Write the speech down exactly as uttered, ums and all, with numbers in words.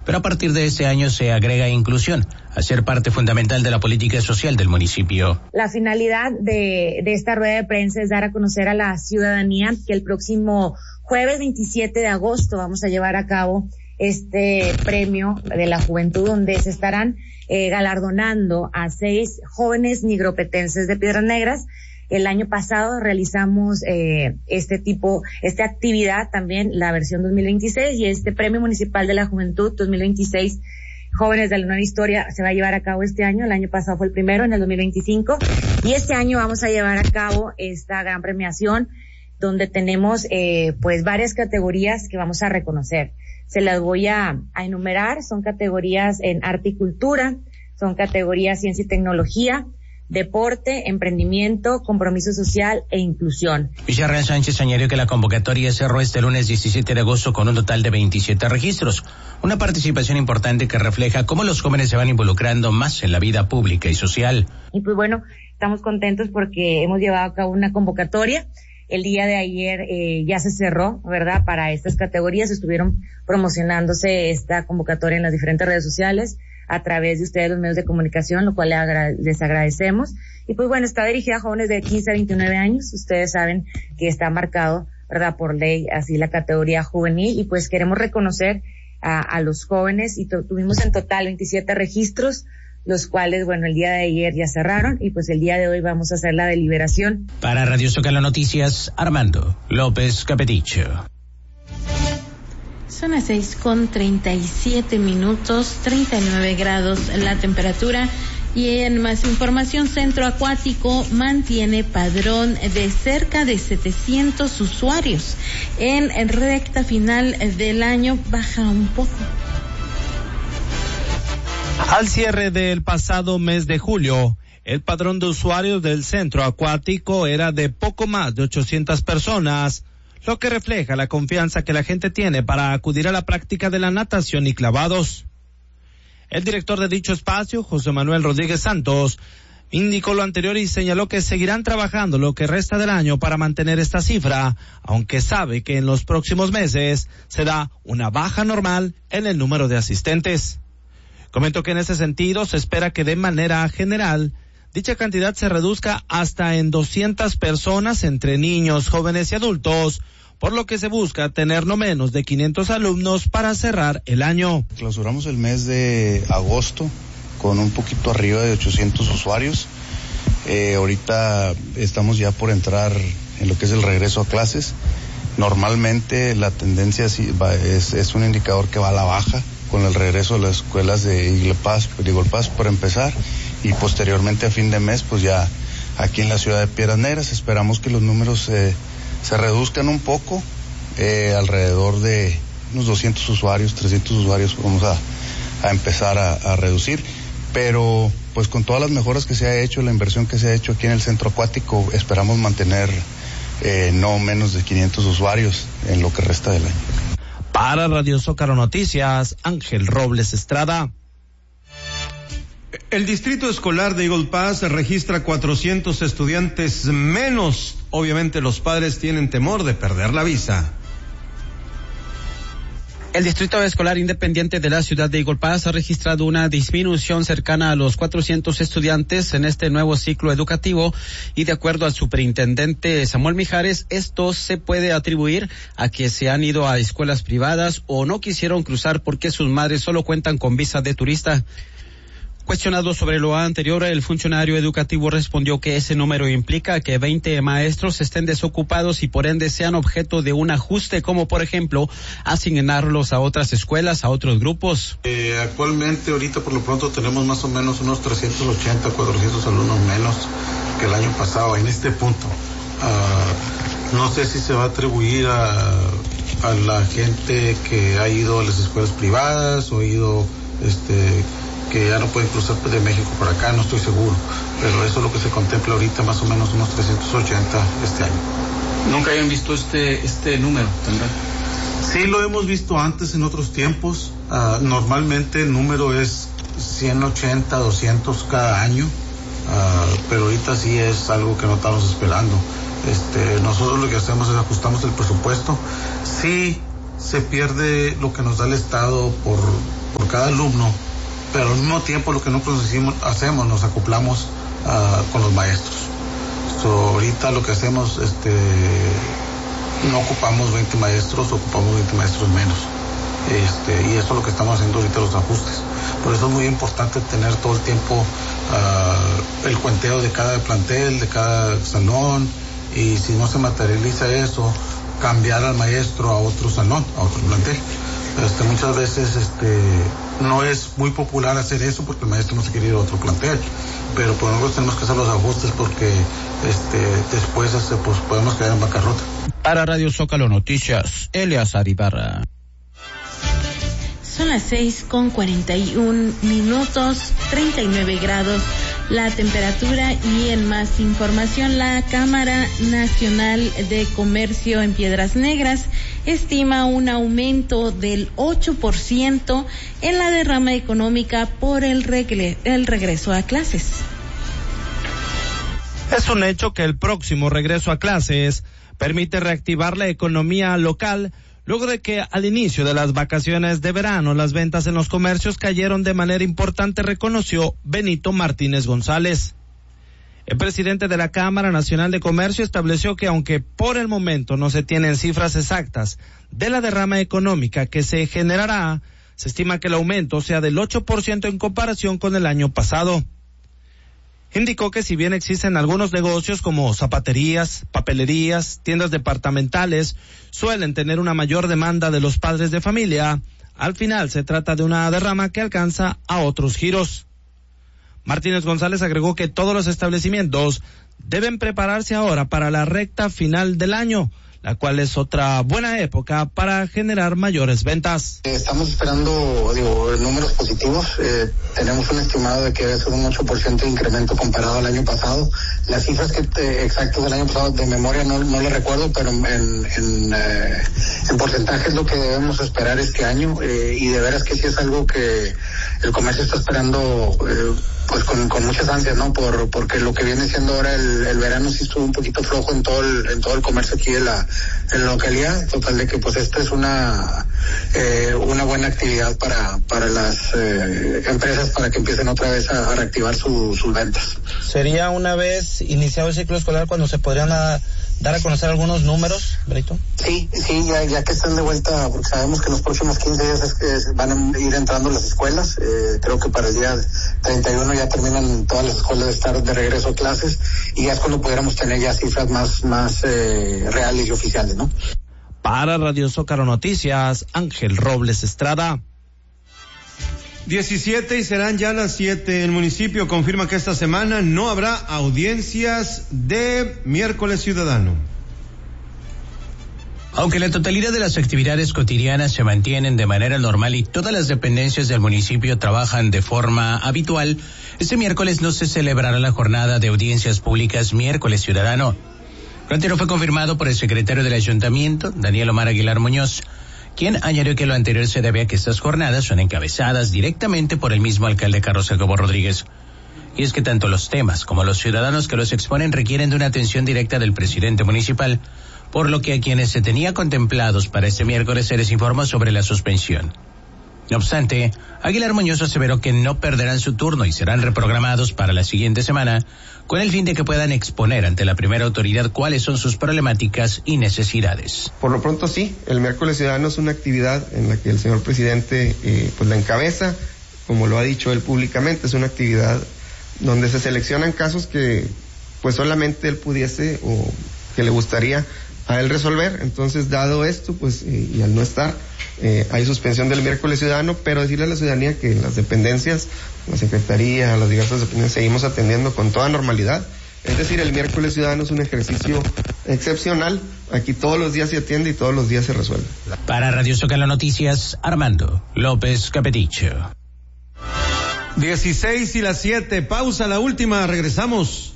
pero a partir de este año se agrega inclusión, a ser parte fundamental de la política social del municipio. La finalidad de, de esta rueda de prensa es dar a conocer a la ciudadanía que el próximo jueves veintisiete de agosto vamos a llevar a cabo este premio de la juventud, donde se estarán eh, galardonando a seis jóvenes nigropetenses de Piedras Negras. El año pasado realizamos eh, este tipo, esta actividad también, la versión dos mil veintiséis, y este Premio Municipal de la Juventud dos mil veintiséis, Jóvenes de la Nueva Historia, se va a llevar a cabo este año. El año pasado fue el primero, en el dos mil veinticinco, y este año vamos a llevar a cabo esta gran premiación, donde tenemos eh, pues varias categorías que vamos a reconocer. Se las voy a, a enumerar. Son categorías en arte y cultura, son categorías ciencia y tecnología, deporte, emprendimiento, compromiso social e inclusión. Villarreal Sánchez añadió que la convocatoria cerró este lunes diecisiete de agosto con un total de veintisiete registros, una participación importante que refleja cómo los jóvenes se van involucrando más en la vida pública y social. Y pues bueno, estamos contentos porque hemos llevado a cabo una convocatoria. El día de ayer eh, ya se cerró, ¿verdad? Para estas categorías estuvieron promocionándose esta convocatoria en las diferentes redes sociales a través de ustedes, los medios de comunicación, lo cual les, agra- les agradecemos. Y pues bueno, está dirigida a jóvenes de quince a veintinueve años. Ustedes saben que está marcado, ¿verdad?, por ley, así la categoría juvenil, y pues queremos reconocer a, a los jóvenes, y to- tuvimos en total veintisiete registros, los cuales, bueno, el día de ayer ya cerraron, y pues el día de hoy vamos a hacer la deliberación. Para Radio Zócalo Noticias, Armando López Capeticho. Son las seis con treinta y siete minutos, treinta y nueve grados la temperatura. Y en más información, Centro Acuático mantiene padrón de cerca de setecientos usuarios. En recta final del año baja un poco. Al cierre del pasado mes de julio, el padrón de usuarios del Centro Acuático era de poco más de ochocientas personas, lo que refleja la confianza que la gente tiene para acudir a la práctica de la natación y clavados. El director de dicho espacio, José Manuel Rodríguez Santos, indicó lo anterior y señaló que seguirán trabajando lo que resta del año para mantener esta cifra, aunque sabe que en los próximos meses se da una baja normal en el número de asistentes. Comentó que en ese sentido se espera que de manera general dicha cantidad se reduzca hasta en doscientas personas entre niños, jóvenes y adultos, por lo que se busca tener no menos de quinientos alumnos para cerrar el año. Clausuramos el mes de agosto con un poquito arriba de ochocientos usuarios. Eh, ahorita estamos ya por entrar en lo que es el regreso a clases. Normalmente la tendencia es, es, es un indicador que va a la baja con el regreso a las escuelas de Iglepaz, de Igolpaz por empezar, y posteriormente a fin de mes pues ya aquí en la ciudad de Piedras Negras esperamos que los números eh, se reduzcan un poco, eh, alrededor de unos doscientos usuarios, trescientos usuarios vamos a, a empezar a, a reducir, pero pues con todas las mejoras que se ha hecho, la inversión que se ha hecho aquí en el centro acuático, esperamos mantener eh, no menos de quinientos usuarios en lo que resta del año. Para Radio Zócalo Noticias, Ángel Robles Estrada. El distrito escolar de Eagle Pass registra cuatrocientos estudiantes menos. Obviamente los padres tienen temor de perder la visa. El Distrito Escolar Independiente de la ciudad de Eagle Pass ha registrado una disminución cercana a los cuatrocientos estudiantes en este nuevo ciclo educativo, y de acuerdo al superintendente Samuel Mijares, esto se puede atribuir a que se han ido a escuelas privadas o no quisieron cruzar porque sus madres solo cuentan con visa de turista. Cuestionado sobre lo anterior, el funcionario educativo respondió que ese número implica que veinte maestros estén desocupados y por ende sean objeto de un ajuste, como por ejemplo asignarlos a otras escuelas, a otros grupos. Eh, actualmente, ahorita por lo pronto tenemos más o menos unos trescientos ochenta, cuatrocientos alumnos menos que el año pasado en este punto. Uh, no sé si se va a atribuir a, a la gente que ha ido a las escuelas privadas o ha ido este que ya no pueden cruzar de México por acá, no estoy seguro, pero eso es lo que se contempla ahorita, más o menos unos trescientos ochenta este año. ¿Nunca habían visto este este número, tendrá? Sí, lo hemos visto antes en otros tiempos. Uh, normalmente el número es ciento ochenta, doscientos cada año, uh, pero ahorita sí es algo que no estamos esperando. Este, nosotros lo que hacemos es ajustamos el presupuesto. Sí se pierde lo que nos da el Estado por por cada alumno, pero al mismo tiempo lo que nosotros hicimos, hacemos, nos acoplamos uh, con los maestros. So, ahorita lo que hacemos, este, no ocupamos veinte maestros, ocupamos veinte maestros menos. Este, y eso es lo que estamos haciendo ahorita, los ajustes. Por eso es muy importante tener todo el tiempo uh, el cuenteo de cada plantel, de cada salón, y si no se materializa eso, cambiar al maestro a otro salón, a otro plantel. Este, muchas veces este, no es muy popular hacer eso porque el maestro no se quiere ir a otro plantel, pero por nosotros tenemos que hacer los ajustes porque este, después este, pues, podemos quedar en bancarrota. Para Radio Zócalo Noticias, Eleazar Ibarra. Son las seis con cuarenta y un minutos, treinta y nueve grados la temperatura. Y en más información, la Cámara Nacional de Comercio en Piedras Negras estima un aumento del ocho por ciento en la derrama económica por el, regre- el regreso a clases. Es un hecho que el próximo regreso a clases permite reactivar la economía local, luego de que al inicio de las vacaciones de verano las ventas en los comercios cayeron de manera importante, reconoció Benito Martínez González. El presidente de la Cámara Nacional de Comercio estableció que aunque por el momento no se tienen cifras exactas de la derrama económica que se generará, se estima que el aumento sea del ocho por ciento en comparación con el año pasado. Indicó que si bien existen algunos negocios como zapaterías, papelerías, tiendas departamentales, suelen tener una mayor demanda de los padres de familia, al final se trata de una derrama que alcanza a otros giros. Martínez González agregó que todos los establecimientos deben prepararse ahora para la recta final del año, la cual es otra buena época para generar mayores ventas. Estamos esperando, digo, números positivos. Eh, tenemos un estimado de que debe ser un ocho por ciento de incremento comparado al año pasado. Las cifras que te, exactas del año pasado de memoria no, no lo recuerdo, pero en, en, eh, en porcentaje es lo que debemos esperar este año. Eh, y de veras que sí es algo que el comercio está esperando eh, pues con, con muchas ansias, ¿no? Por, porque lo que viene siendo ahora el, el verano sí estuvo un poquito flojo en todo el, en todo el comercio aquí de la en la localidad, total de que pues esta es una eh, una buena actividad para para las eh, empresas para que empiecen otra vez a, a reactivar su, sus ventas. ¿Sería una vez iniciado el ciclo escolar cuando se podrían a, dar a conocer algunos números, Brito? Sí, sí, ya, ya que están de vuelta, porque sabemos que en los próximos quince días es que van a ir entrando las escuelas, eh, creo que para el día treinta y uno ya terminan todas las escuelas de estar de regreso a clases y ya es cuando pudiéramos tener ya cifras más, más eh, reales y oficiales, ¿no? Para Radio Zócalo Noticias, Ángel Robles Estrada. diecisiete y serán ya las siete. El municipio confirma que esta semana no habrá audiencias de miércoles ciudadano. Aunque la totalidad de las actividades cotidianas se mantienen de manera normal y todas las dependencias del municipio trabajan de forma habitual, este miércoles no se celebrará la jornada de audiencias públicas miércoles ciudadano. Lo anterior fue confirmado por el secretario del ayuntamiento, Daniel Omar Aguilar Muñoz, quien añadió que lo anterior se debe a que estas jornadas son encabezadas directamente por el mismo alcalde Carlos Jacobo Rodríguez. Y es que tanto los temas como los ciudadanos que los exponen requieren de una atención directa del presidente municipal, por lo que a quienes se tenía contemplados para este miércoles se les informó sobre la suspensión. No obstante, Aguilar Muñoz aseveró que no perderán su turno y serán reprogramados para la siguiente semana, con el fin de que puedan exponer ante la primera autoridad cuáles son sus problemáticas y necesidades. Por lo pronto sí, el miércoles ciudadano es una actividad en la que el señor presidente eh, pues la encabeza, como lo ha dicho él públicamente, es una actividad donde se seleccionan casos que pues solamente él pudiese o que le gustaría a él resolver. Entonces, dado esto, pues, eh, y al no estar, eh, hay suspensión del miércoles ciudadano, pero decirle a la ciudadanía que en las dependencias, la secretaría, las diversas dependencias, seguimos atendiendo con toda normalidad. Es decir, el miércoles ciudadano es un ejercicio excepcional. Aquí todos los días se atiende y todos los días se resuelve. Para Radio Zócalo Noticias, Armando López Capeticho. dieciséis y las siete, pausa la última, regresamos.